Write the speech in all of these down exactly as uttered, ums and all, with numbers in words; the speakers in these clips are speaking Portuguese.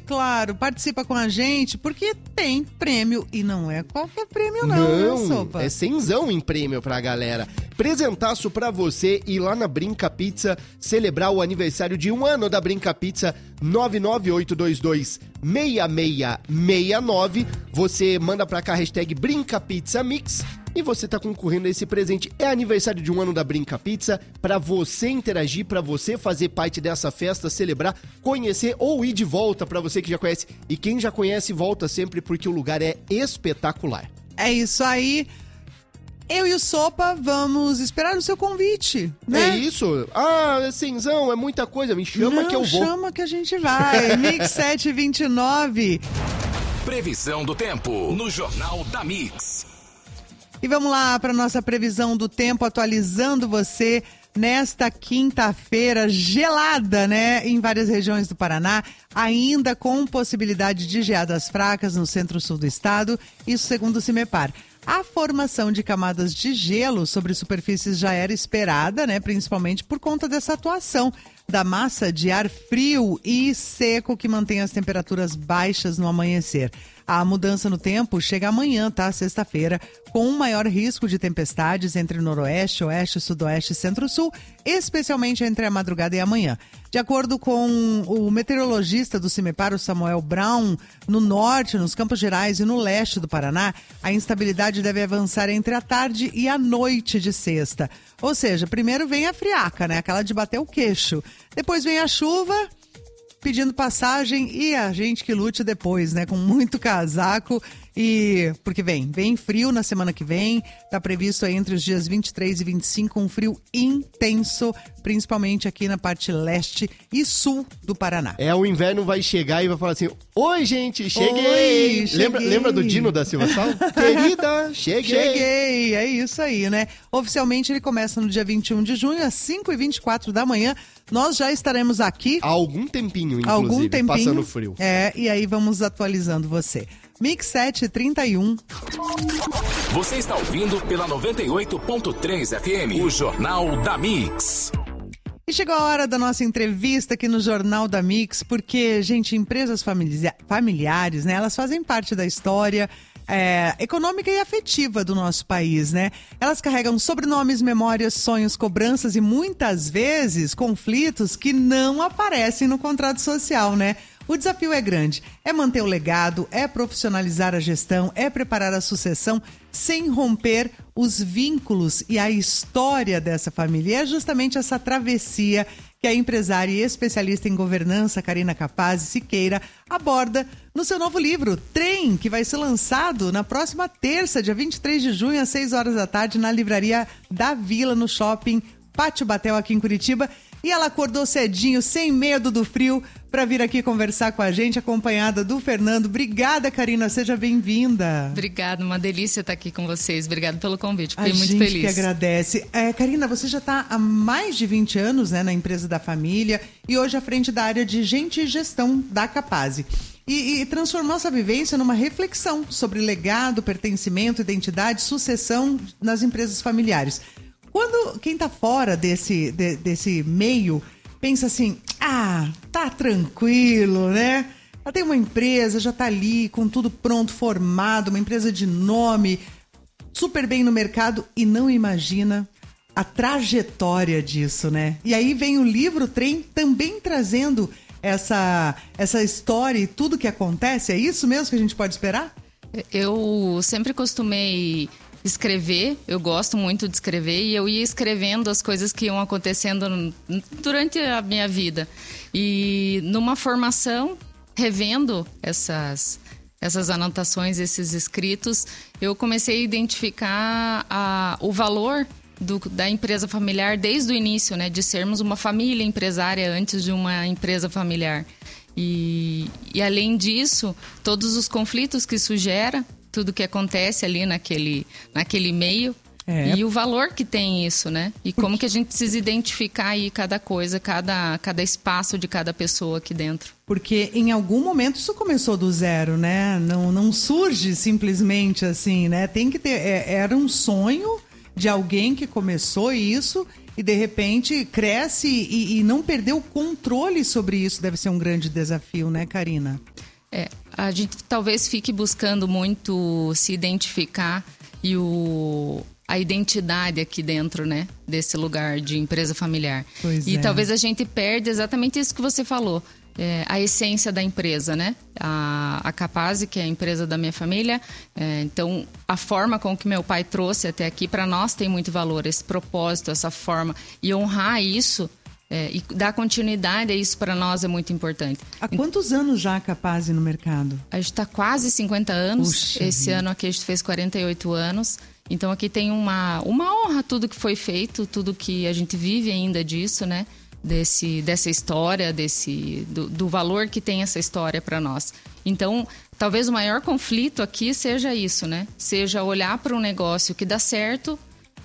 claro, participa com a gente, porque tem prêmio e não é qualquer prêmio não, Não, né, Sopa? é cenzão em prêmio pra galera. Presentaço pra você ir lá na Brinca Pizza celebrar o aniversário de um ano da Brinca Pizza. Nove nove oito dois dois seis seis seis nove. Você manda pra cá a hashtag Brinca Pizza Mix e você tá concorrendo a esse presente. É aniversário de um ano da Brinca Pizza, pra você interagir, pra você fazer parte dessa festa, celebrar, conhecer ou ir de volta, pra você que já conhece. E quem já conhece, volta sempre, porque o lugar é espetacular. É isso aí. Eu e o Sopa vamos esperar o seu convite, né? É isso? Ah, é cenzão, é muita coisa. Me chama Não, que eu vou. chama que a gente vai. Mix sete vinte e nove. Previsão do tempo no Jornal da Mix. E vamos lá para nossa previsão do tempo, atualizando você nesta quinta-feira gelada, né? Em várias regiões do Paraná, ainda com possibilidade de geadas fracas no centro-sul do estado, isso segundo o CIMEPAR. A formação de camadas de gelo sobre superfícies já era esperada, né? Principalmente por conta dessa atuação da massa de ar frio e seco que mantém as temperaturas baixas no amanhecer. A mudança no tempo chega amanhã, tá? Sexta-feira, com um maior risco de tempestades entre noroeste, oeste, sudoeste e centro-sul, especialmente entre a madrugada e amanhã. De acordo com o meteorologista do CIMEPAR, o Samuel Brown, no norte, nos Campos Gerais e no leste do Paraná, a instabilidade deve avançar entre a tarde e a noite de sexta. Ou seja, primeiro vem a friaca, né? Aquela de bater o queixo. Depois vem a chuva pedindo passagem e a gente que lute depois, né? Com muito casaco e... Porque vem, vem frio na semana que vem. Tá previsto aí entre os dias vinte e três e vinte e cinco um frio intenso, principalmente aqui na parte leste e sul do Paraná. É, o inverno vai chegar e vai falar assim: oi, gente, cheguei! Oi, lembra, cheguei. lembra do Dino da Silva Sal? Querida, cheguei! Cheguei, é isso aí, né? Oficialmente ele começa no dia vinte e um de junho, às cinco e vinte e quatro da manhã. Nós já estaremos aqui. Há algum tempinho, inclusive, algum tempinho, passando frio. É, e aí vamos atualizando você. Mix sete trinta e um. Você está ouvindo pela noventa e oito ponto três F M, o Jornal da Mix. E chegou a hora da nossa entrevista aqui no Jornal da Mix, porque, gente, empresas familia- familiares, né, elas fazem parte da história é, econômica e afetiva do nosso país, né? Elas carregam sobrenomes, memórias, sonhos, cobranças e muitas vezes conflitos que não aparecem no contrato social, né? O desafio é grande, é manter o legado, é profissionalizar a gestão, é preparar a sucessão sem romper os vínculos e a história dessa família. E é justamente essa travessia que a empresária e especialista em governança, Karina Capazzi Siqueira, aborda no seu novo livro, Trem, que vai ser lançado na próxima terça, dia vinte e três de junho, às seis horas da tarde, na livraria da Vila, no shopping Pátio Batel, aqui em Curitiba. E ela acordou cedinho, sem medo do frio, para vir aqui conversar com a gente, acompanhada do Fernando. Obrigada, Karina, seja bem-vinda. Obrigada, uma delícia estar aqui com vocês. Obrigada pelo convite, fiquei a muito gente feliz. que agradece. É, Karina, você já está há mais de vinte anos, né, na empresa da família e hoje à frente da área de gente e gestão da Capazzi. E, e transformou essa vivência numa reflexão sobre legado, pertencimento, identidade, sucessão nas empresas familiares. Quando quem está fora desse, de, desse meio pensa assim, ah, tá tranquilo, né? Já tem uma empresa, já tá ali com tudo pronto, formado, uma empresa de nome, super bem no mercado e não imagina a trajetória disso, né? E aí vem o livro Trem também trazendo essa, essa história e tudo que acontece. É isso mesmo que a gente pode esperar? Eu sempre costumei escrever, eu gosto muito de escrever e eu ia escrevendo as coisas que iam acontecendo durante a minha vida. E numa formação, revendo essas, essas anotações, esses escritos, eu comecei a identificar a, o valor do, da empresa familiar desde o início, né? De sermos uma família empresária antes de uma empresa familiar. E, e além disso, todos os conflitos que isso gera, tudo que acontece ali naquele, naquele meio é. E o valor que tem isso, né? E como que a gente precisa identificar aí cada coisa, cada, cada espaço de cada pessoa aqui dentro. Porque em algum momento isso começou do zero, né? Não, não surge simplesmente assim, né? Tem que ter... É, era um sonho de alguém que começou isso e de repente cresce e, e não perder o controle sobre isso deve ser um grande desafio, né, Karina? É, a gente talvez fique buscando muito se identificar e o, a identidade aqui dentro, né, desse lugar de empresa familiar. Pois e é. talvez a gente perde exatamente isso que você falou, é, a essência da empresa, né? A, a Capaz, que é a empresa da minha família, é, então a forma com que meu pai trouxe até aqui, para nós tem muito valor, esse propósito, essa forma, e honrar isso. É, e dar continuidade a isso para nós é muito importante. Há quantos anos já a Capaz no mercado? A gente está quase cinquenta anos. Puxa Esse vida. ano aqui a gente fez quarenta e oito anos. Então aqui tem uma, uma honra tudo que foi feito, tudo que a gente vive ainda disso, né? Desse, dessa história, desse, do, do valor que tem essa história para nós. Então, talvez o maior conflito aqui seja isso, né? Seja olhar para um negócio que dá certo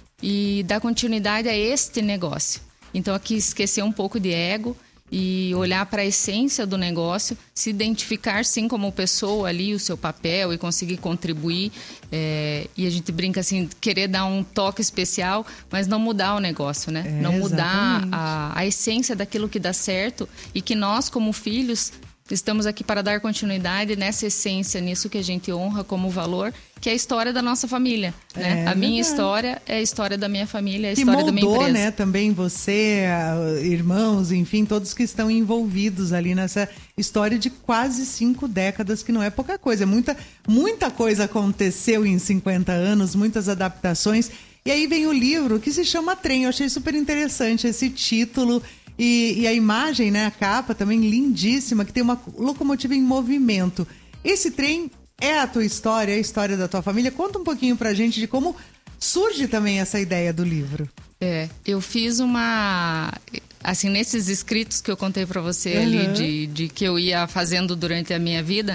e dar continuidade a este negócio. Então, aqui esquecer um pouco de ego e olhar para a essência do negócio, se identificar sim como pessoa ali, o seu papel e conseguir contribuir. É, e a gente brinca assim, querer dar um toque especial, mas não mudar o negócio, né? É, não mudar exatamente. a, a essência daquilo que dá certo e que nós, como filhos, estamos aqui para dar continuidade nessa essência, nisso que a gente honra como valor, que é a história da nossa família, né? É, a minha verdade. história é a história da minha família, é a Que história da minha moldou, empresa. né, também você, a- irmãos, enfim, todos que estão envolvidos ali nessa história de quase cinco décadas, que não é pouca coisa. Muita, muita coisa aconteceu em cinquenta anos, muitas adaptações. E aí vem o livro que se chama Trem. Eu achei super interessante esse título. E, e a imagem, né, a capa também lindíssima, que tem uma locomotiva em movimento. Esse trem é a tua história, é a história da tua família. Conta um pouquinho pra gente de como surge também essa ideia do livro. É, eu fiz uma... Assim, nesses escritos que eu contei pra você Uhum. ali, de, de que eu ia fazendo durante a minha vida,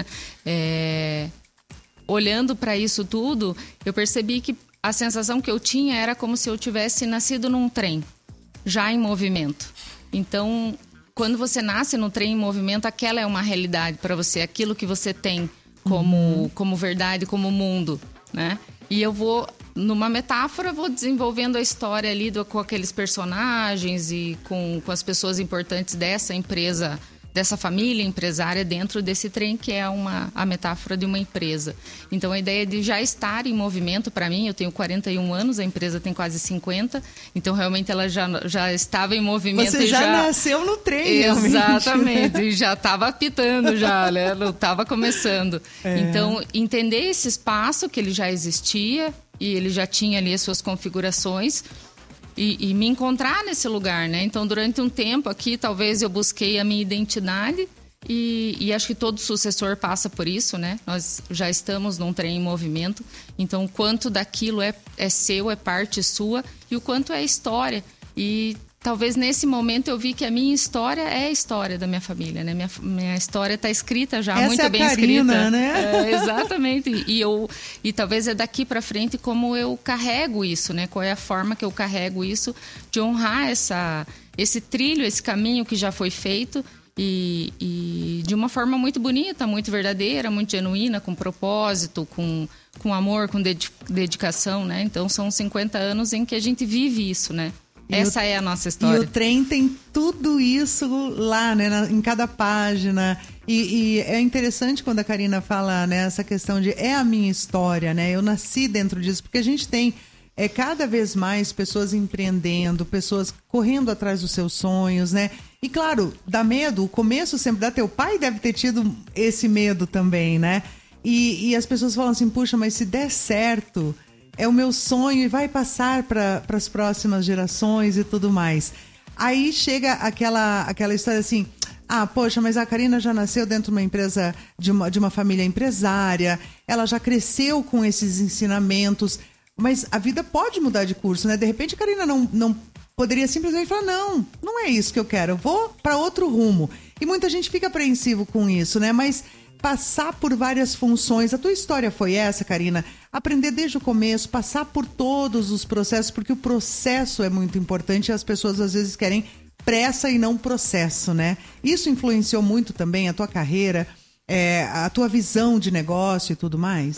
é, olhando pra isso tudo, eu percebi que a sensação que eu tinha era como se eu tivesse nascido num trem, já em movimento. Então, quando você nasce no trem em movimento, aquela é uma realidade para você, aquilo que você tem como, uhum. como verdade, como mundo, né? E eu vou, numa metáfora, vou desenvolvendo a história ali do, com aqueles personagens e com, com as pessoas importantes dessa empresa, dessa família empresária dentro desse trem, que é uma, a metáfora de uma empresa. Então, a ideia de já estar em movimento, para mim, eu tenho quarenta e um anos, a empresa tem quase cinquenta, então, realmente, ela já, já estava em movimento. Você e já, já nasceu no trem, Exatamente, realmente. e já estava apitando, já, né? Não estava começando. É. Então, entender esse espaço, que ele já existia, e ele já tinha ali as suas configurações, E, e me encontrar nesse lugar, né? Então, durante um tempo aqui, talvez eu busquei a minha identidade e, e acho que todo sucessor passa por isso, né? Nós já estamos num trem em movimento, então o quanto daquilo é, é seu, é parte sua e o quanto é história. E talvez nesse momento eu vi que a minha história é a história da minha família, né? Minha, minha história está escrita já, Essa muito é a bem Karina, escrita. né? É, exatamente. E, eu, e talvez é daqui para frente como eu carrego isso, né? Qual é a forma que eu carrego isso de honrar essa, esse trilho, esse caminho que já foi feito e, e de uma forma muito bonita, muito verdadeira, muito genuína, com propósito, com, com amor, com dedicação, né? Então são cinquenta anos em que a gente vive isso, né? E Essa o, é a nossa história. E o trem tem tudo isso lá, né, na, em cada página. E, e é interessante quando a Karina fala, né, essa questão de é a minha história, né? Eu nasci dentro disso, porque a gente tem é, cada vez mais pessoas empreendendo, pessoas correndo atrás dos seus sonhos, né? E claro, dá medo, o começo sempre dá. Teu pai deve ter tido esse medo também, né? E, e as pessoas falam assim, puxa, mas se der certo... é o meu sonho e vai passar para as próximas gerações e tudo mais. Aí chega aquela, aquela história assim, ah, poxa, mas a Karina já nasceu dentro de uma empresa, de uma, de uma família empresária, ela já cresceu com esses ensinamentos, mas a vida pode mudar de curso, né? De repente a Karina não, não poderia simplesmente falar, não, não é isso que eu quero, eu vou para outro rumo. E muita gente fica apreensivo com isso, né? Mas... passar por várias funções. A tua história foi essa, Karina? Aprender desde o começo, passar por todos os processos, porque o processo é muito importante e as pessoas às vezes querem pressa e não processo, né? Isso influenciou muito também a tua carreira, é, a tua visão de negócio e tudo mais?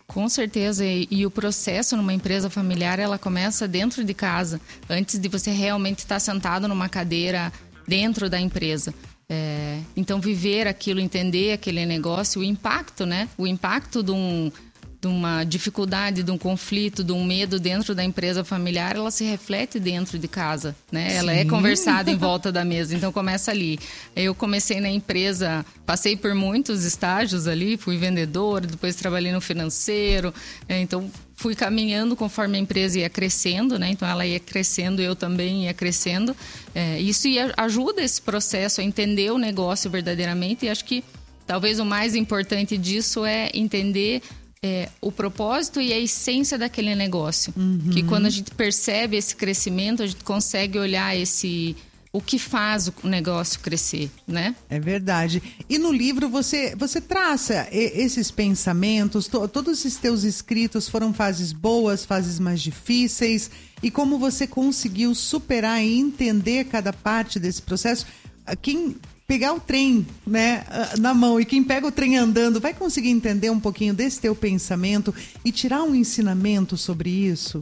Com certeza, e, e o processo numa empresa familiar, ela começa dentro de casa, antes de você realmente estar sentado numa cadeira dentro da empresa. É, então, viver aquilo, entender aquele negócio, o impacto, né? O impacto de, um, de uma dificuldade, de um conflito, de um medo dentro da empresa familiar, ela se reflete dentro de casa, né? Ela é conversada em volta da mesa, então começa ali. Eu comecei na empresa, passei por muitos estágios ali, fui vendedora, depois trabalhei no financeiro, então fui caminhando conforme a empresa ia crescendo, né? Então ela ia crescendo, eu também ia crescendo. É, isso ia, ajuda esse processo a entender o negócio verdadeiramente, e acho que talvez o mais importante disso é entender é, o propósito e a essência daquele negócio. Uhum. Que quando a gente percebe esse crescimento, a gente consegue olhar esse... o que faz o negócio crescer, né? É verdade. E no livro você, você traça esses pensamentos, to, todos os teus escritos foram fases boas, fases mais difíceis, e como você conseguiu superar e entender cada parte desse processo. Quem pegar o trem, né, na mão, e quem pega o trem andando vai conseguir entender um pouquinho desse teu pensamento e tirar um ensinamento sobre isso?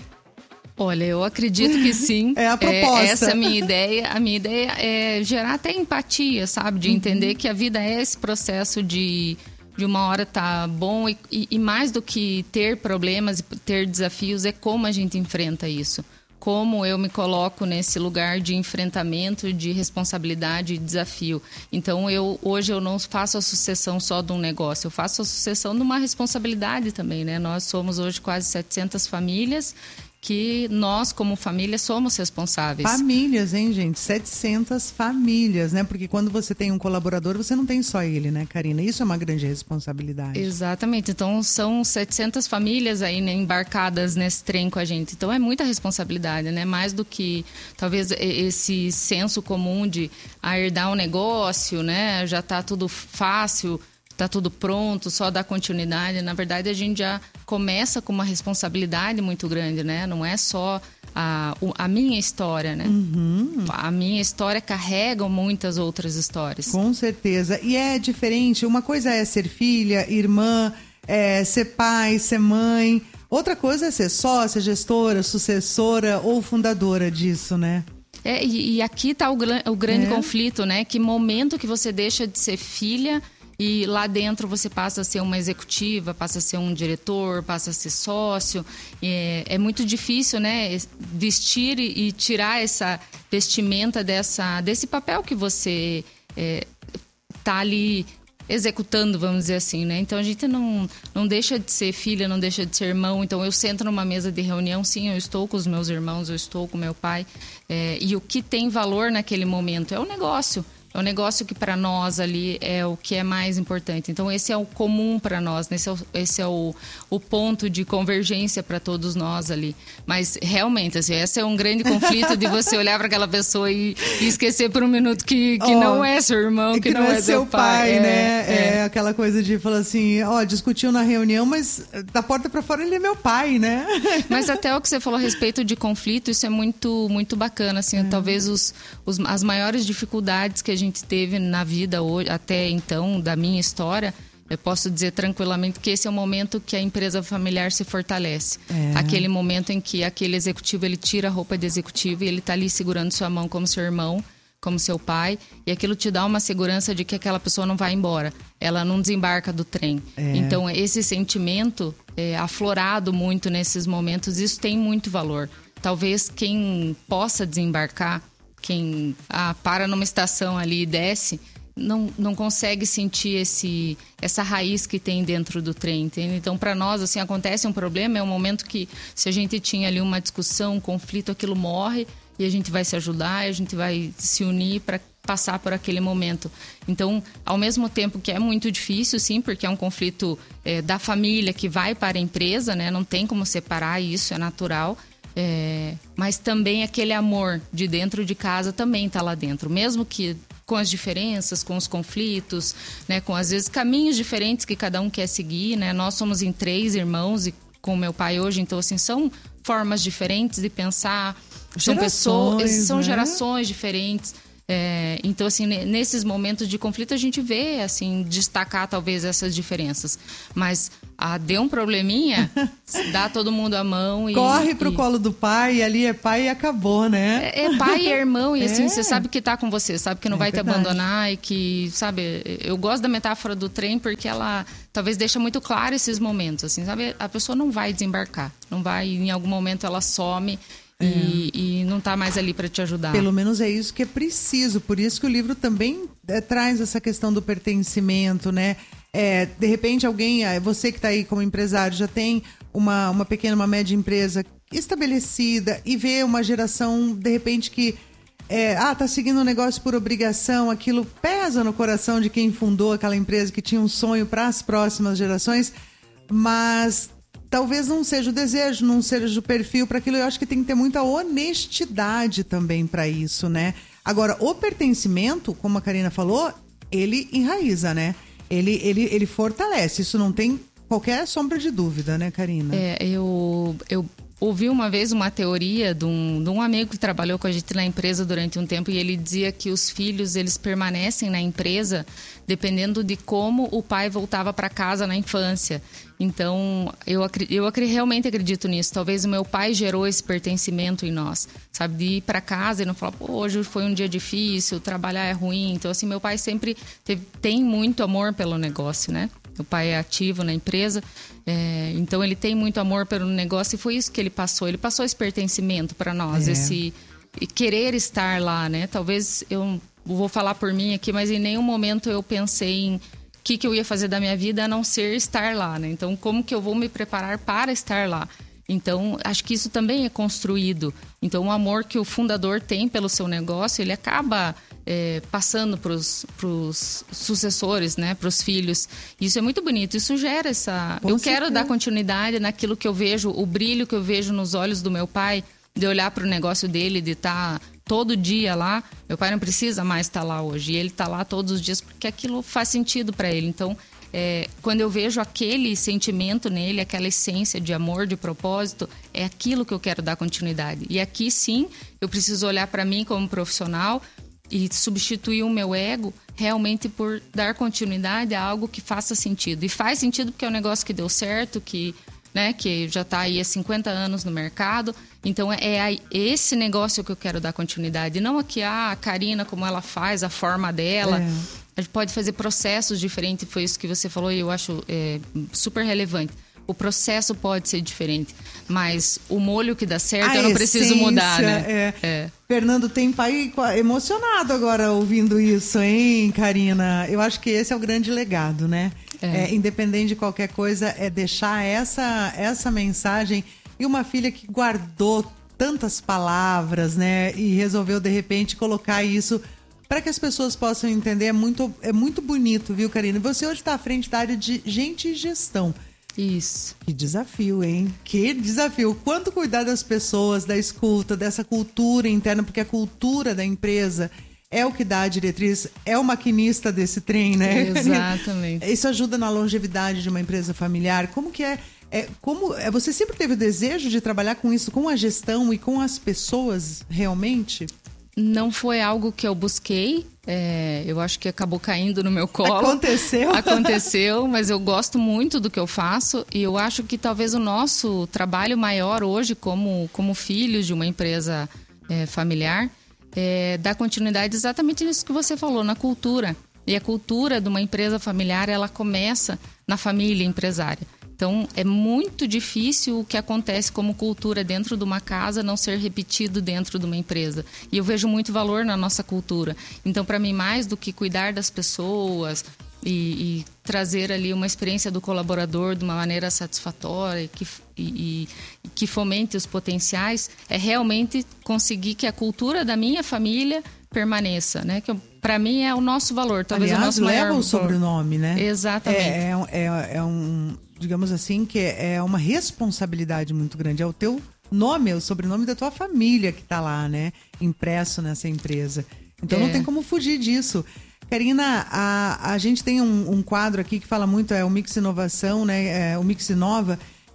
Olha, eu acredito que sim. É a proposta. É, essa é a minha ideia. A minha ideia é gerar até empatia, sabe? De entender uhum. que a vida é esse processo de, de uma hora tá bom e, e, e mais do que ter problemas e ter desafios, é como a gente enfrenta isso. Como eu me coloco nesse lugar de enfrentamento, de responsabilidade e desafio. Então, eu, hoje eu não faço a sucessão só de um negócio, eu faço a sucessão de uma responsabilidade também, né? Nós somos hoje quase setecentas famílias que nós, como família, somos responsáveis. Famílias, hein, gente? setecentas famílias, né? Porque quando você tem um colaborador, você não tem só ele, né, Karina? Isso é uma grande responsabilidade. Exatamente. Então, são setecentas famílias aí, né, embarcadas nesse trem com a gente. Então, é muita responsabilidade, né? Mais do que, talvez, esse senso comum de ah, herdar um negócio, né? Já tá tudo fácil, tá tudo pronto, só dar continuidade. Na verdade, a gente já começa com uma responsabilidade muito grande, né? Não é só a, a minha história, né? Uhum. A minha história carrega muitas outras histórias. Com certeza. E é diferente. Uma coisa é ser filha, irmã, é ser pai, ser mãe. Outra coisa é ser sócia, gestora, sucessora ou fundadora disso, né? É, e, e aqui está o, o grande é. conflito, né? Que momento que você deixa de ser filha e lá dentro você passa a ser uma executiva, passa a ser um diretor, passa a ser sócio. É, é muito difícil, né, vestir e tirar essa vestimenta dessa, desse papel que você está é, ali executando, vamos dizer assim, né? Então a gente não, não deixa de ser filha, não deixa de ser irmão. Então eu sento numa mesa de reunião, sim, eu estou com os meus irmãos, eu estou com meu pai. É, e o que tem valor naquele momento é o negócio. É um negócio que para nós ali é o que é mais importante. Então esse é o comum para nós, esse é, o, esse é o, o ponto de convergência para todos nós ali. Mas realmente, assim, esse é um grande conflito de você olhar para aquela pessoa e, e esquecer por um minuto que, que oh, não é seu irmão, que, que não, não é, é seu pai. pai né? É, é. é aquela coisa de falar assim, ó, oh, discutiu na reunião, mas da porta para fora ele é meu pai, né? Mas até o que você falou a respeito de conflito, isso é muito, muito bacana, assim, é. talvez os, os, as maiores dificuldades que a gente A gente teve na vida hoje, até então, da minha história, eu posso dizer tranquilamente que esse é o momento que a empresa familiar se fortalece. É. Aquele momento em que aquele executivo, ele tira a roupa de executivo e ele está ali segurando sua mão como seu irmão, como seu pai, e aquilo te dá uma segurança de que aquela pessoa não vai embora, ela não desembarca do trem. É. Então, esse sentimento é aflorado muito nesses momentos, isso tem muito valor. Talvez quem possa desembarcar, quem ah, para numa estação ali e desce, não, não consegue sentir esse, essa raiz que tem dentro do trem, entende? Então, para nós, assim, acontece um problema, é um momento que, se a gente tinha ali uma discussão, um conflito, aquilo morre e a gente vai se ajudar, a gente vai se unir para passar por aquele momento. Então, ao mesmo tempo que é muito difícil, sim, porque é um conflito é, da família que vai para a empresa, né? Não tem como separar isso, é natural. É, mas também aquele amor de dentro de casa também está lá dentro, mesmo que com as diferenças, com os conflitos, né, com às vezes caminhos diferentes que cada um quer seguir, né? Nós somos em três irmãos e com meu pai hoje, então assim, são formas diferentes de pensar, são gerações, pessoas, são né? gerações diferentes. É, então, assim, nesses momentos de conflito a gente vê, assim, destacar talvez essas diferenças. Mas ah, deu um probleminha, dá todo mundo a mão e... Corre pro e... colo do pai, e ali é pai e acabou, né? É, é pai e irmão, e assim, É. você sabe que tá com você, sabe que não É vai verdade. te abandonar e que, sabe, eu gosto da metáfora do trem porque ela talvez deixa muito claro esses momentos, assim, sabe? A pessoa não vai desembarcar, não vai, em algum momento ela some... E, e não está mais ali para te ajudar. Pelo menos é isso que é preciso. Por isso que o livro também é, traz essa questão do pertencimento, né? É, de repente alguém, você que está aí como empresário, já tem uma, uma pequena, uma média empresa estabelecida e vê uma geração, de repente, que é, ah, tá seguindo um negócio por obrigação, aquilo pesa no coração de quem fundou aquela empresa, que tinha um sonho para as próximas gerações, mas... talvez não seja o desejo, não seja o perfil para aquilo. Eu acho que tem que ter muita honestidade também para isso, né? Agora, o pertencimento, como a Karina falou, ele enraiza, né? Ele, ele, ele fortalece. Isso não tem qualquer sombra de dúvida, né, Karina? É, eu, eu ouvi uma vez uma teoria de um, de um amigo que trabalhou com a gente na empresa durante um tempo e ele dizia que os filhos, eles permanecem na empresa dependendo de como o pai voltava para casa na infância. Então, eu, eu realmente acredito nisso. Talvez o meu pai gerou esse pertencimento em nós, sabe? De ir para casa e não falar, pô, hoje foi um dia difícil, trabalhar é ruim. Então, assim, meu pai sempre teve, tem muito amor pelo negócio, né? Meu pai é ativo na empresa, é, então ele tem muito amor pelo negócio e foi isso que ele passou. Ele passou esse pertencimento para nós, é. esse querer estar lá, né? Talvez eu vou falar por mim aqui, mas em nenhum momento eu pensei em o que, que eu ia fazer da minha vida a não ser estar lá, né? Então, como que eu vou me preparar para estar lá? Então, acho que isso também é construído. Então, o amor que o fundador tem pelo seu negócio, ele acaba é, passando para os sucessores, né? Para os filhos. Isso é muito bonito. Isso gera essa... Com eu certeza. quero dar continuidade naquilo que eu vejo, o brilho que eu vejo nos olhos do meu pai, de olhar para o negócio dele, de estar todo dia lá. Meu pai não precisa mais estar lá hoje. E ele está lá todos os dias porque aquilo faz sentido para ele. Então... É, quando eu vejo aquele sentimento nele, aquela essência de amor, de propósito, é aquilo que eu quero dar continuidade. E aqui sim, eu preciso olhar para mim como profissional e substituir o meu ego realmente por dar continuidade a algo que faça sentido. E faz sentido porque é um negócio que deu certo, que, né, que já está aí há cinquenta anos no mercado. Então é esse negócio que eu quero dar continuidade. E não aqui, ah, a Karina, como ela faz, a forma dela... É. A gente pode fazer processos diferentes, foi isso que você falou e eu acho é, super relevante. O processo pode ser diferente, mas o molho que dá certo a eu não preciso mudar, né? É. É. Fernando, tem pai emocionado agora ouvindo isso, hein, Karina? Eu acho que esse é o grande legado, né? É. É, independente de qualquer coisa, é deixar essa, essa mensagem. E uma filha que guardou tantas palavras, né? E resolveu, de repente, colocar isso... para que as pessoas possam entender, é muito, é muito bonito, viu, Karina? Você hoje está à frente da área de gente e gestão. Isso. Que desafio, hein? Que desafio. Quanto cuidar das pessoas, da escuta, dessa cultura interna, porque a cultura da empresa é o que dá a diretriz, é o maquinista desse trem, né? Exatamente. Isso ajuda na longevidade de uma empresa familiar. Como que é? É, como, é, você sempre teve o desejo de trabalhar com isso, com a gestão e com as pessoas, realmente? Não foi algo que eu busquei, é, eu acho que acabou caindo no meu colo. Aconteceu. Aconteceu, mas eu gosto muito do que eu faço e eu acho que talvez o nosso trabalho maior hoje, como, como filhos de uma empresa é, familiar, é dar continuidade exatamente nisso que você falou, na cultura. E a cultura de uma empresa familiar, ela começa na família empresária. Então, é muito difícil o que acontece como cultura dentro de uma casa não ser repetido dentro de uma empresa. E eu vejo muito valor na nossa cultura. Então, para mim, mais do que cuidar das pessoas e, e trazer ali uma experiência do colaborador de uma maneira satisfatória e que, e, e que fomente os potenciais, é realmente conseguir que a cultura da minha família permaneça, né? Que para mim é o nosso valor, talvez Aliás, o nosso maior leva valor. o sobrenome, né? Exatamente. É, é, é, é um, digamos assim, que é uma responsabilidade muito grande. É o teu nome, é o sobrenome da tua família que tá lá, né? Impresso nessa empresa. Então É. não tem como fugir disso. Karina, a, a gente tem um, um quadro aqui que fala muito, é o Mix Inovação, né? É, o Mix Inova,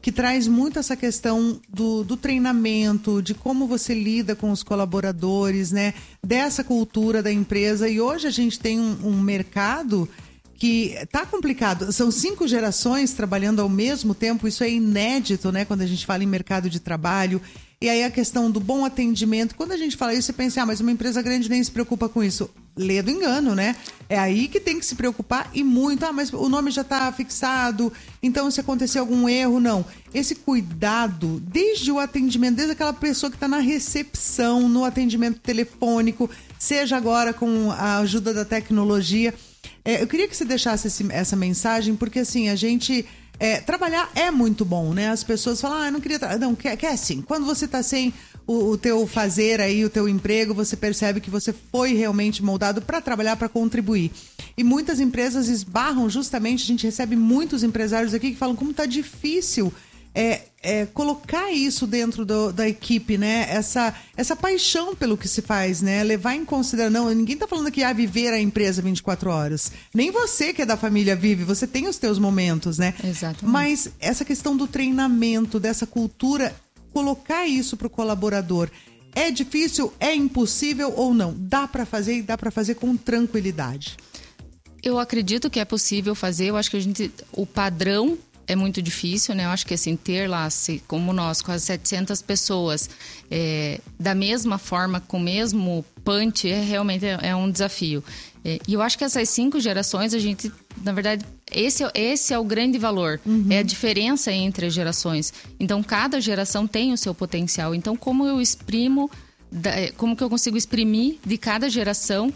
que traz muito essa questão do, do treinamento, de como você lida com os colaboradores, né? Dessa cultura da empresa. E hoje a gente tem um, um mercado que tá complicado. São cinco gerações trabalhando ao mesmo tempo, isso é inédito, né? Quando a gente fala em mercado de trabalho. E aí a questão do bom atendimento. Quando a gente fala isso, você pensa, ah, mas uma empresa grande nem se preocupa com isso. Lê do engano, né? É aí que tem que se preocupar e muito. Ah, mas o nome já está fixado, então se acontecer algum erro, não. Esse cuidado, desde o atendimento, desde aquela pessoa que está na recepção, no atendimento telefônico, seja agora com a ajuda da tecnologia. É, eu queria que você deixasse esse, essa mensagem, porque assim, a gente... É, trabalhar é muito bom, né? As pessoas falam, ah, eu não queria... Tra-. Não, quer, quer sim. Quando você está sem o, o teu fazer aí, o teu emprego, você percebe que você foi realmente moldado para trabalhar, para contribuir. E muitas empresas esbarram justamente, a gente recebe muitos empresários aqui que falam como está difícil é, é, colocar isso dentro do, da equipe, né? Essa, essa paixão pelo que se faz, né? Levar em consideração... Não, ninguém está falando que ah, viver a empresa vinte e quatro horas. Nem você que é da família vive, você tem os teus momentos, né? Exatamente. Mas essa questão do treinamento, dessa cultura, colocar isso para o colaborador, é difícil, é impossível ou não? Dá para fazer e dá para fazer com tranquilidade. Eu acredito que é possível fazer, eu acho que a gente... O padrão é muito difícil, né? Eu acho que assim, ter lá, se, como nós, quase setecentas pessoas, é, da mesma forma, com o mesmo punch, é, realmente é, é um desafio. É, e eu acho que essas cinco gerações, a gente, na verdade, esse, esse é o grande valor. Uhum. É a diferença entre as gerações. Então, cada geração tem o seu potencial. Então, como eu exprimo, como que eu consigo exprimir de cada geração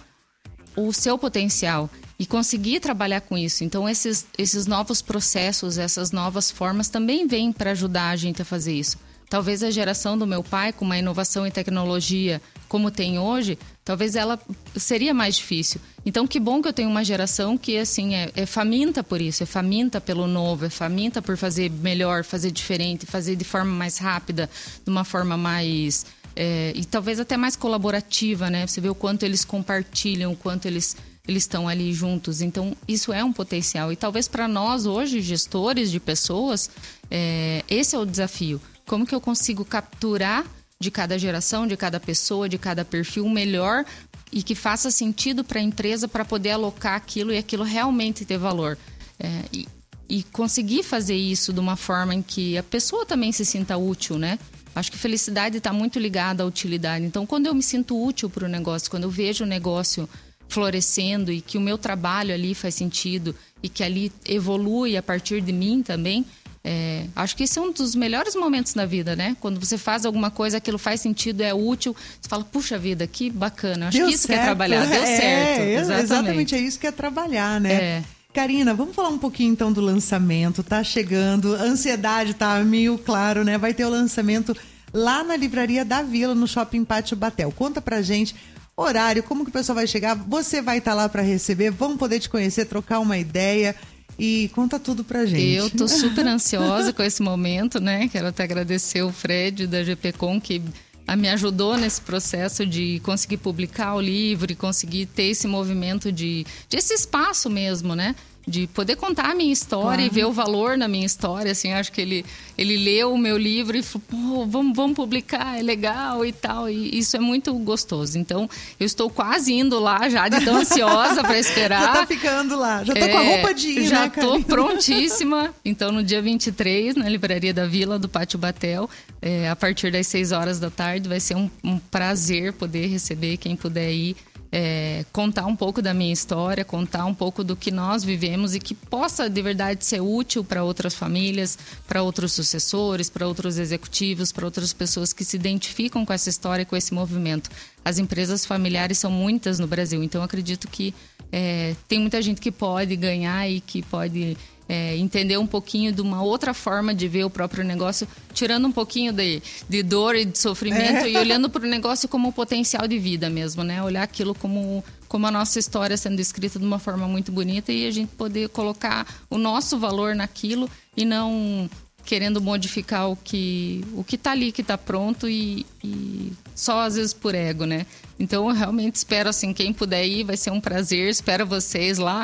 o seu potencial? E conseguir trabalhar com isso. Então, esses, esses novos processos, essas novas formas também vêm para ajudar a gente a fazer isso. Talvez a geração do meu pai, com uma inovação em tecnologia como tem hoje, talvez ela seria mais difícil. Então, que bom que eu tenho uma geração que assim, é, é faminta por isso, é faminta pelo novo, é faminta por fazer melhor, fazer diferente, fazer de forma mais rápida, de uma forma mais... É, e talvez até mais colaborativa, né? Você vê o quanto eles compartilham, o quanto eles... eles estão ali juntos. Então, isso é um potencial. E talvez para nós, hoje, gestores de pessoas, é, esse é o desafio. Como que eu consigo capturar de cada geração, de cada pessoa, de cada perfil, melhor e que faça sentido para a empresa para poder alocar aquilo e aquilo realmente ter valor. É, e, e conseguir fazer isso de uma forma em que a pessoa também se sinta útil, né? Acho que felicidade está muito ligada à utilidade. Então, quando eu me sinto útil para o negócio, quando eu vejo o negócio florescendo e que o meu trabalho ali faz sentido e que ali evolui a partir de mim também, é, acho que esse é um dos melhores momentos da vida, né? Quando você faz alguma coisa, aquilo faz sentido, é útil, você fala, puxa vida, que bacana. Acho Deu que isso certo. que é trabalhar. Deu é, certo. É, exatamente. exatamente, é isso que é trabalhar, né? É. Karina, vamos falar um pouquinho então do lançamento. Tá chegando, a ansiedade tá a mil, claro, né? Vai ter o lançamento lá na Livraria da Vila, no Shopping Pátio Batel. Conta pra gente horário, como que o pessoal vai chegar, você vai estar lá para receber, vamos poder te conhecer, trocar uma ideia e conta tudo pra gente. Eu tô super ansiosa com esse momento, né? Quero até agradecer o Fred da G P Com que me ajudou nesse processo de conseguir publicar o livro e conseguir ter esse movimento de, de esse espaço mesmo, né? De poder contar a minha história, claro, e ver o valor na minha história, assim, acho que ele, ele leu o meu livro e falou, pô, vamos, vamos publicar, é legal e tal, e isso é muito gostoso. Então, eu estou quase indo lá já, de tão ansiosa para esperar. Já tá ficando lá, já tô é, com a roupa de ir, já né, tô prontíssima. Então, no dia vinte e três, na Livraria da Vila, do Pátio Batel, é, a partir das seis horas da tarde, vai ser um, um prazer poder receber quem puder ir. É, contar um pouco da minha história, contar um pouco do que nós vivemos e que possa de verdade ser útil para outras famílias, para outros sucessores, para outros executivos, para outras pessoas que se identificam com essa história e com esse movimento. As empresas familiares são muitas no Brasil, então acredito que é, tem muita gente que pode ganhar e que pode é, entender um pouquinho de uma outra forma de ver o próprio negócio, tirando um pouquinho de, de dor e de sofrimento, é, e olhando para o negócio como um potencial de vida mesmo, né? Olhar aquilo como, como a nossa história sendo escrita de uma forma muito bonita e a gente poder colocar o nosso valor naquilo e não querendo modificar o que o que está ali, que está pronto e, e só às vezes por ego, né? Então eu realmente espero assim, quem puder ir, vai ser um prazer, espero vocês lá.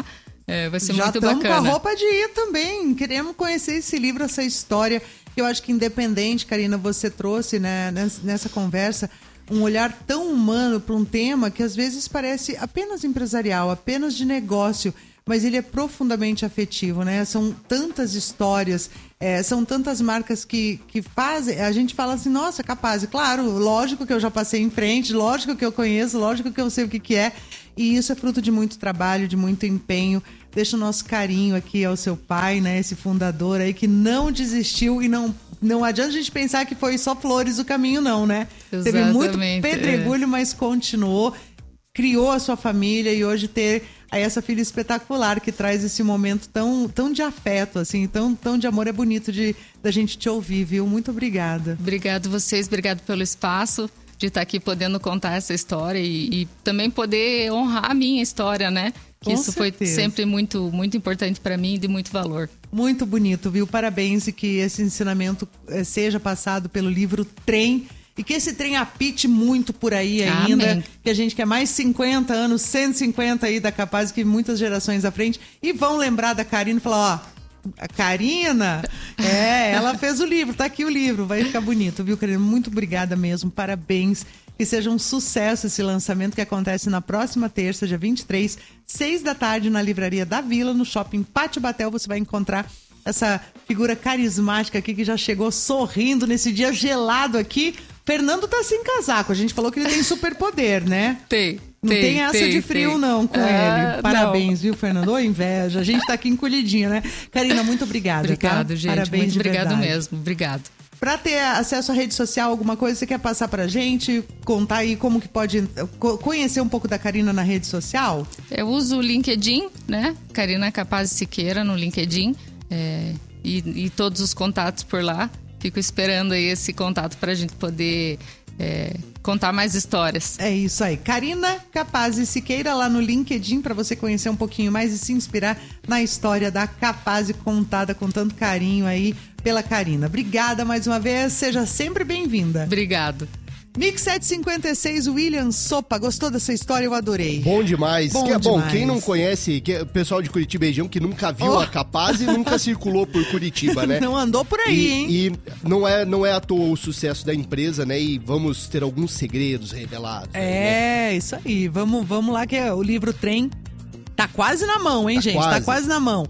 É, vai ser Já muito estamos bacana. com a roupa de ir também. Queremos conhecer esse livro, essa história. Eu acho que independente, Karina, você trouxe, né, nessa conversa um olhar tão humano para um tema que às vezes parece apenas empresarial, apenas de negócio, mas ele é profundamente afetivo, né? São tantas histórias, é, são tantas marcas que, que fazem... A gente fala assim, nossa, capaz. Claro, lógico que eu já passei em frente, lógico que eu conheço, lógico que eu sei o que, que é. E isso é fruto de muito trabalho, de muito empenho. Deixa o nosso carinho aqui ao seu pai, né? Esse fundador aí que não desistiu e não... Não adianta a gente pensar que foi só flores o caminho, não, né? Exatamente, Teve muito pedregulho, é. mas continuou, criou a sua família e hoje ter aí essa filha espetacular que traz esse momento tão, tão de afeto, assim, tão, tão de amor. É bonito de, da gente te ouvir, viu? Muito obrigada. Obrigado vocês, obrigado pelo espaço de estar aqui podendo contar essa história e, e também poder honrar a minha história, né? Que Com isso certeza. foi sempre muito, muito importante para mim e de muito valor. Muito bonito, viu? Parabéns e que esse ensinamento eh, seja passado pelo livro Trem e que esse trem apite muito por aí ainda. Amém. Que a gente quer mais cinquenta anos, cento e cinquenta aí da Capaz, que muitas gerações à frente. E vão lembrar da Karina e falar, ó, a Karina, é, ela fez o livro, tá aqui o livro, vai ficar bonito, viu, Karina? Muito obrigada mesmo, parabéns. Que seja um sucesso esse lançamento que acontece na próxima terça, dia vinte e três, seis da tarde, na Livraria da Vila, no Shopping Pátio Batel. Você vai encontrar essa figura carismática aqui que já chegou sorrindo nesse dia gelado aqui. Fernando tá sem casaco. A gente falou que ele tem superpoder, né? Tem. Não tem, tem essa tem, de frio, tem. não, com ah, ele. Parabéns, não. viu, Fernando? Ô, inveja. A gente tá aqui encolhidinha, né? Karina, muito obrigada. Obrigado, tá? gente. Parabéns, muito de obrigado verdade. mesmo. Obrigado. Para ter acesso à rede social, alguma coisa você quer passar pra gente? Contar aí como que pode conhecer um pouco da Karina na rede social? Eu uso o LinkedIn, né? Karina Capaz Siqueira no LinkedIn. É, e, e todos os contatos por lá. Fico esperando aí esse contato pra gente poder é, contar mais histórias. É isso aí. Karina Capaz Siqueira lá no LinkedIn para você conhecer um pouquinho mais e se inspirar na história da Capaz contada com tanto carinho aí pela Karina. Obrigada mais uma vez, seja sempre bem-vinda. Obrigado. Mix setecentos e cinquenta e seis, William Sopa, gostou dessa história? Eu adorei. Bom demais. Bom que é bom, demais. quem não conhece, que é o pessoal de Curitiba e região que nunca viu Oh. a Capaz e nunca circulou por Curitiba, né? Não andou por aí, e, hein? E não é, não é à toa o sucesso da empresa, né? E vamos ter alguns segredos revelados. aí, né? É, isso aí. Vamos, vamos lá que é o livro Trem tá quase na mão, hein, Tá gente? quase. Tá quase na mão.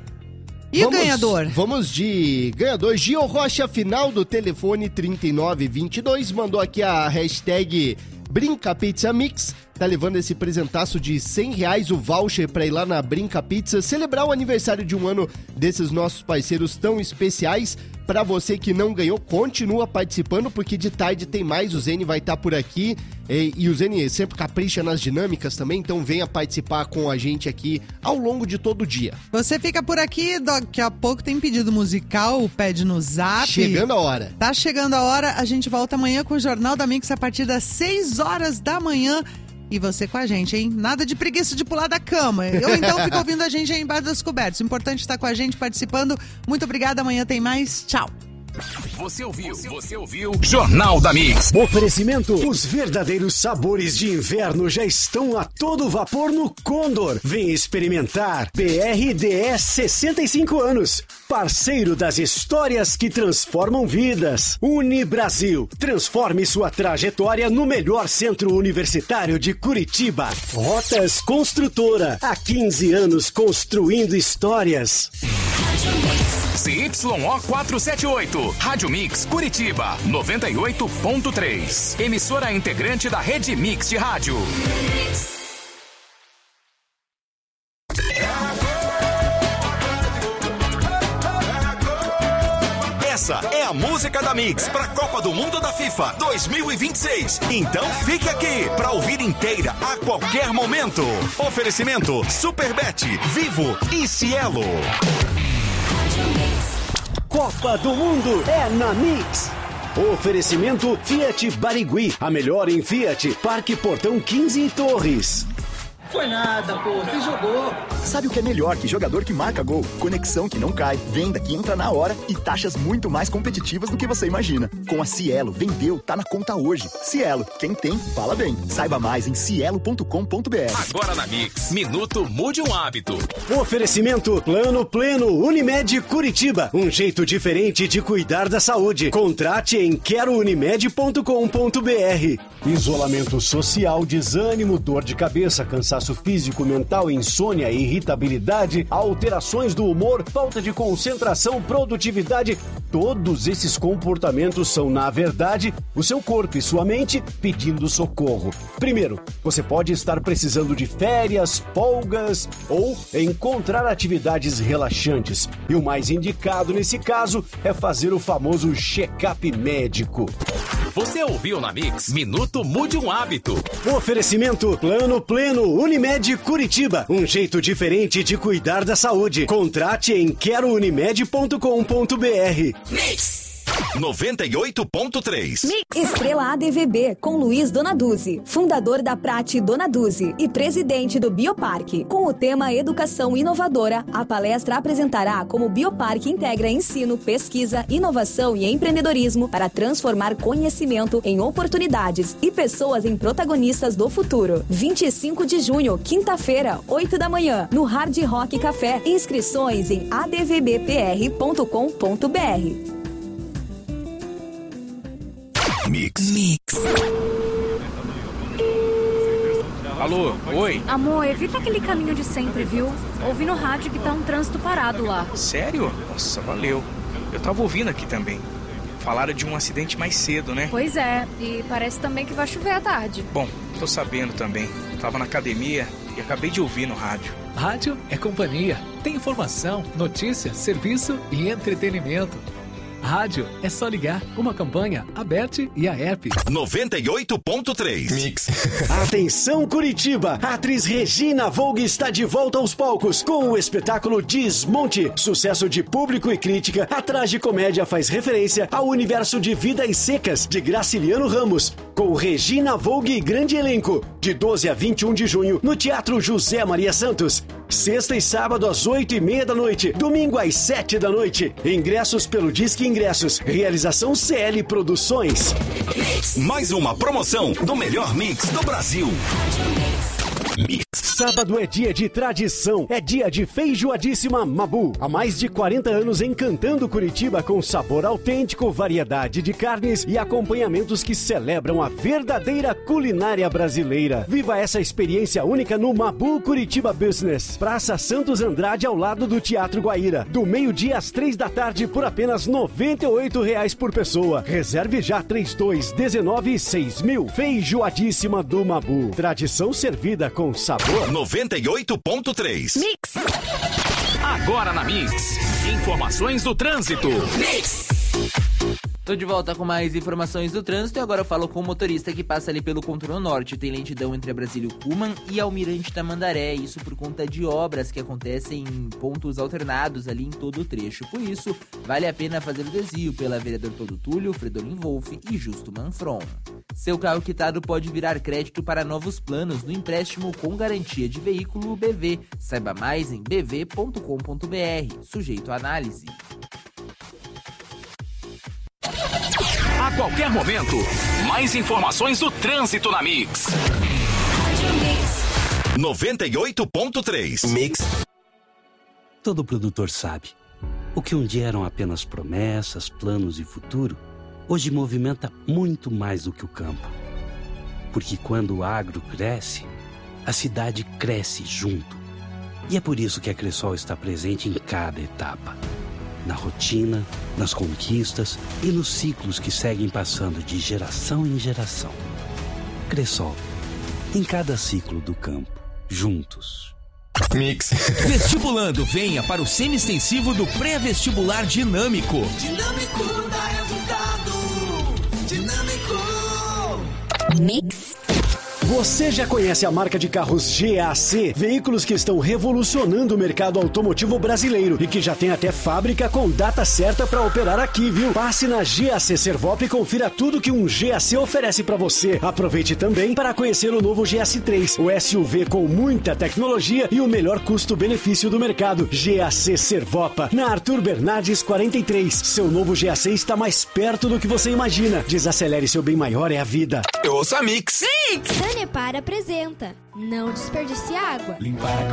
E vamos, o ganhador? Vamos de ganhador. Gio Rocha, final do telefone trinta e nove vinte e dois, mandou aqui a hashtag Brinca Pizza Mix. Tá levando esse presentaço de cem reais, o voucher pra ir lá na Brinca Pizza, celebrar o aniversário de um ano desses nossos parceiros tão especiais. Pra você que não ganhou, continua participando, porque de tarde tem mais. O Zene vai estar por aqui e, e o Zene sempre capricha nas dinâmicas também, então venha participar com a gente aqui ao longo de todo o dia. Você fica por aqui, daqui a pouco tem pedido musical, pede no Zap. Chegando a hora. Tá chegando a hora, a gente volta amanhã com o Jornal da Mix a partir das seis horas da manhã. E você com a gente, hein? Nada de preguiça de pular da cama. Eu então fico ouvindo a gente aí embaixo das cobertas. O importante é estar com a gente, participando. Muito obrigada, amanhã tem mais. Tchau. Você ouviu, você ouviu Jornal da Mix. Oferecimento: os verdadeiros sabores de inverno já estão a todo vapor no Condor. Vem experimentar. B R D S sessenta e cinco anos. Parceiro das histórias que transformam vidas. Unibrasil. Transforme sua trajetória no melhor centro universitário de Curitiba. Rotas Construtora. Há quinze anos construindo histórias. C Y O quatrocentos e setenta e oito, Rádio Mix Curitiba, noventa e oito ponto três. Emissora integrante da Rede Mix de Rádio. Essa é a música da Mix para a Copa do Mundo da FIFA dois mil e vinte e seis. Então fique aqui para ouvir inteira a qualquer momento. Oferecimento Superbet, Vivo e Cielo. Copa do Mundo é na Mix. Oferecimento Fiat Barigui, a melhor em Fiat, Parque Portão quinze e Torres. Foi nada, pô, você jogou. Sabe o que é melhor que jogador que marca gol? Conexão que não cai, venda que entra na hora e taxas muito mais competitivas do que você imagina. Com a Cielo, vendeu, tá na conta hoje. Cielo, quem tem, fala bem. Saiba mais em cielo ponto com ponto b r. Agora na Mix, Minuto Mude um Hábito. Oferecimento Plano Pleno Unimed Curitiba. Um jeito diferente de cuidar da saúde. Contrate em quero unimed ponto com ponto b r. Isolamento social, desânimo, dor de cabeça, cansaço físico, mental, insônia, irritabilidade, alterações do humor, falta de concentração, produtividade. Todos esses comportamentos são, na verdade, o seu corpo e sua mente pedindo socorro. Primeiro, você pode estar precisando de férias, folgas ou encontrar atividades relaxantes. E o mais indicado nesse caso é fazer o famoso check-up médico. Você ouviu na Mix, Minuto Mude um Hábito. Oferecimento Plano Pleno Unimed Curitiba. Um jeito diferente de cuidar da saúde. Contrate em quero unimed ponto com ponto b r. Mix noventa e oito ponto três. Estrela A D V B com Luiz Donaduzzi, fundador da Prate Donaduzzi e presidente do Bioparque. Com o tema Educação Inovadora, a palestra apresentará como o Bioparque integra ensino, pesquisa, inovação e empreendedorismo para transformar conhecimento em oportunidades e pessoas em protagonistas do futuro. vinte e cinco de junho, quinta-feira, oito da manhã, no Hard Rock Café. Inscrições em a d v b p r ponto com ponto b r. Mix. Mix. Alô, oi. Amor, evita aquele caminho de sempre, viu? Ouvi no rádio que tá um trânsito parado lá. Sério? Nossa, valeu. Eu tava ouvindo aqui também. Falaram de um acidente mais cedo, né? Pois é, e parece também que vai chover à tarde. Bom, tô sabendo também. Tava na academia e acabei de ouvir no rádio. Rádio é companhia. Tem informação, notícia, serviço e entretenimento. Rádio é só ligar. Uma campanha, a Bet e a App. noventa e oito ponto três. Mix. Atenção Curitiba! A atriz Regina Vogue está de volta aos palcos com o espetáculo Desmonte. Sucesso de público e crítica, a tragicomédia faz referência ao universo de Vidas Secas, de Graciliano Ramos. Com Regina Vogue e grande elenco. De doze a vinte e um de junho, no Teatro José Maria Santos. Sexta e sábado às oito e meia da noite. Domingo às sete da noite. Ingressos pelo Disque Ingressos. Realização C L Produções. Mais uma promoção do melhor mix do Brasil. Mix. Sábado é dia de tradição, é dia de feijoadíssima Mabu. Há mais de quarenta anos encantando Curitiba com sabor autêntico, variedade de carnes e acompanhamentos que celebram a verdadeira culinária brasileira. Viva essa experiência única no Mabu Curitiba Business. Praça Santos Andrade ao lado do Teatro Guaíra. Do meio-dia às três da tarde por apenas noventa e oito reais por pessoa. Reserve já trinta e dois, dezenove e seis mil. Feijoadíssima do Mabu. Tradição servida com sabor. noventa e oito ponto três. Mix. Agora na Mix. Informações do trânsito. Mix. Tô de volta com mais informações do trânsito e agora eu falo com o motorista que passa ali pelo contorno norte. Tem lentidão entre a Brasília Cuman e Almirante Tamandaré, isso por conta de obras que acontecem em pontos alternados ali em todo o trecho. Por isso, vale a pena fazer o desvio pela Vereador Todo Túlio, Fredolin Wolff e Justo Manfron. Seu carro quitado pode virar crédito para novos planos no empréstimo com garantia de veículo B V. Saiba mais em b v ponto com ponto b r, sujeito à análise. A qualquer momento, mais informações do trânsito na Mix. noventa e oito ponto três. Mix. Todo produtor sabe. O que um dia eram apenas promessas, planos e futuro, hoje movimenta muito mais do que o campo. Porque quando o agro cresce, a cidade cresce junto. E é por isso que a Cressol está presente em cada etapa. Na rotina, nas conquistas e nos ciclos que seguem passando de geração em geração. Cressol, em cada ciclo do campo, juntos. Mix. Vestibulando, venha para o semi-extensivo do Pré-Vestibular Dinâmico. Dinâmico dá resultado. Dinâmico. Mix. Você já conhece a marca de carros G A C? Veículos que estão revolucionando o mercado automotivo brasileiro e que já tem até fábrica com data certa para operar aqui, viu? Passe na G A C Servop e confira tudo que um G A C oferece para você. Aproveite também para conhecer o novo G S três, o S U V com muita tecnologia e o melhor custo-benefício do mercado. G A C Servopa, na Arthur Bernardes quarenta e três. Seu novo G A C está mais perto do que você imagina. Desacelere, seu bem maior é a vida. Eu ouço a Mix. Sanepar apresenta Não Desperdice Água. Limpar